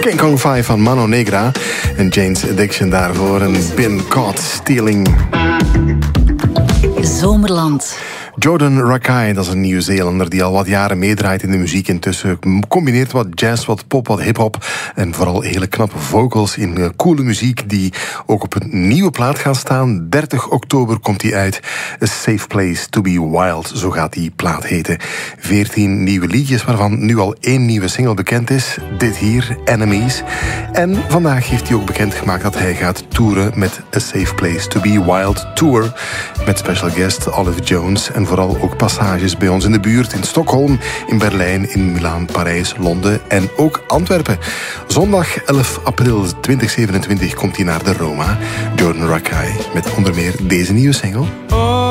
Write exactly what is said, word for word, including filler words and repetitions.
King Kong vijf van Mano Negra en Jane's Addiction daarvoor. En Been Caught Stealing. Zomerland. Jordan Rakei, dat is een Nieuw-Zeelander die al wat jaren meedraait in de muziek. Intussen combineert wat jazz, wat pop, wat hip-hop en vooral hele knappe vocals in uh, coole muziek die ook op een nieuwe plaat gaan staan. dertig oktober komt die uit. A Safe Place to Be Wild, zo gaat die plaat heten. veertien nieuwe liedjes, waarvan nu al één nieuwe single bekend is. Dit hier, Enemies. En vandaag heeft hij ook bekendgemaakt dat hij gaat toeren met A Safe Place to Be Wild Tour. Met special guest Olive Jones en vooral ook passages bij ons in de buurt. In Stockholm, in Berlijn, in Milaan, Parijs, Londen en ook Antwerpen. Zondag elf april tweeduizend zevenentwintig komt hij naar de Roma. Jordan Rakei met onder meer deze nieuwe single. Oh.